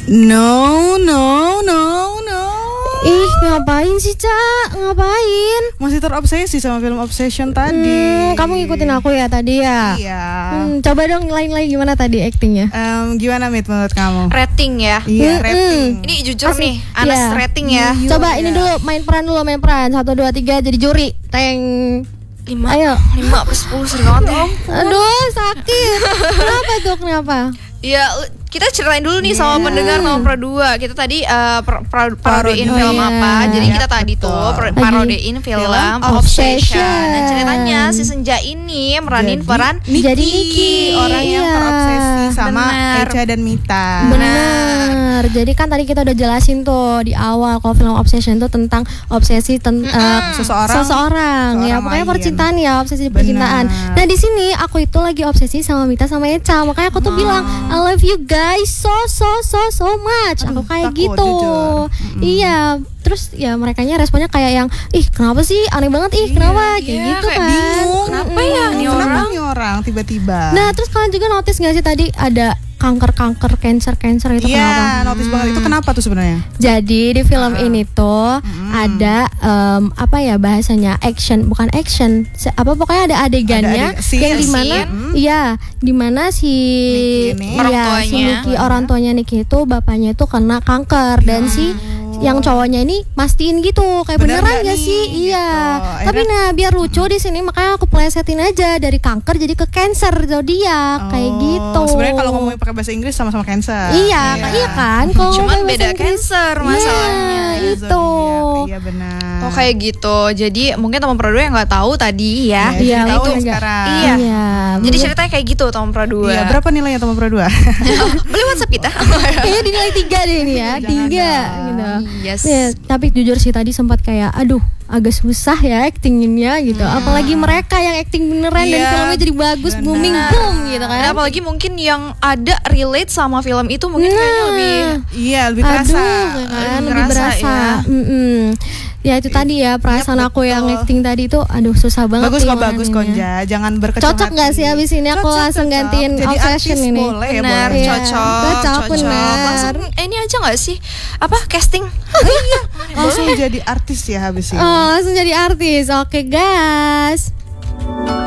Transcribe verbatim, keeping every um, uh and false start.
No, no, no, no. Ih, ngapain sih, Ca? Ngapain? Masih terobsesi sama film Obsession tadi. Hmm, kamu ngikutin aku ya tadi ya? Iya. Hmm, coba dong lain lagi gimana tadi aktingnya? Um, gimana Mit menurut kamu? Rating ya. Iya, Mm-mm. rating. Ini jujur Asik. nih, Anas Iya. rating ya. Iya. Coba ini dulu main peran dulu, main peran. Satu, dua, tiga jadi juri. Teng. lima, Ayo. lima apa sepuluh sering banget Om. Aduh, sakit. Kenapa tuh? Kenapa? Ya, kita ceritain dulu nih sama Iya. pendengar nomor dua. Kita tadi uh, par- par- parodein Parodi. film Oh, iya. apa? Jadi Iya, kita tadi betul. tuh par- Lagi. parodein film Film Obsession. Obsession. Nah, ceritanya si Senja ini meranin Jadi, peran Jadi Niki. Orang yang Iya. terobsesi sama Benar. Echa dan Mita. Benar. Jadi kan tadi kita udah jelasin tuh di awal kalau film Obsession tuh tentang obsesi ten- eh, Seseorang seseorang ya seseorang pokoknya lain. percintaan ya, obsesi Benar. percintaan. Nah, di sini aku itu lagi obsesi sama Mita sama Echa. Makanya aku tuh bilang I love you guys so so so so much. Aduh, aku kayak takut, gitu. jujur. Mm-mm. Iya. Terus ya merekanya responnya kayak yang ih kenapa sih aneh banget ih kenapa kayak iya, gitu kayak kan. bingung. Kenapa ya Mm-mm. nih Kenapa orang? nih orang tiba-tiba? Nah, terus kalian juga notice gak sih tadi ada kanker-kanker, cancer-cancer itu Iya, kenapa? notice banget itu kenapa tuh sebenarnya? Jadi di film Ah. ini tuh Mm-mm. ada em, apa ya bahasanya action bukan action Se- apa pokoknya ada adegannya Ada adeg- scene. yang dimana Scene. iya dimana si Niki ini. Orang iya, si tuanya. Niki orang tuanya Niki itu bapaknya itu kena kanker dan si yang cowoknya ini mastiin gitu kayak Bener beneran nggak gak nih? sih Gitu. iya Akhirnya- tapi nah biar lucu di sini makanya aku plesetin aja dari kanker jadi ke cancer zodiak kayak Oh, gitu Sebenarnya kalau ngomongin pakai bahasa Inggris sama-sama cancer. iya kan iya kan kalau Cuman ngomongin beda bahasa Inggris. cancer masalahnya. Iya, Iya, itu. zodiak. Iya benar. Oh kayak gitu. Jadi mungkin teman Pro dua yang nggak tahu tadi ya. Iya, tahu itu nih enggak. sekarang. Iya. Iya. Jadi ceritanya kayak gitu teman Pro dua. Iya, berapa nilainya teman Pro dua? Beli WhatsApp kita. Kayaknya dinilai tiga deh ini ya, Jangan tiga dong. gitu. Yes. Ya, tapi jujur sih tadi sempat kayak, aduh, agak susah ya actinginnya gitu. Apalagi mereka yang acting beneran dan Iya, filmnya jadi bagus, benar. booming boom gitu kan. Dan apalagi mungkin yang ada relate sama film itu mungkin kayaknya lebih Iya, lebih terasa. Aduh, ya kan, Lebih lebih ngerasa, berasa. ya. Mm-mm. Ya itu tadi ya perasaan Iya, aku yang betul. acting tadi itu, aduh susah banget. Bagus sih kok, bagus ngalaminnya. Konja. Jangan berkecil Cocok hati. nggak sih abis ini aku Cocok, langsung cocok. gantiin Jadi Obsession artis ini? boleh ya, benar, boleh. Iya, cocok, cocok, benar. Langsung eh, ini aja nggak sih? Apa casting? Langsung jadi artis ya habis ini. Oh, langsung jadi artis. Oke, guys.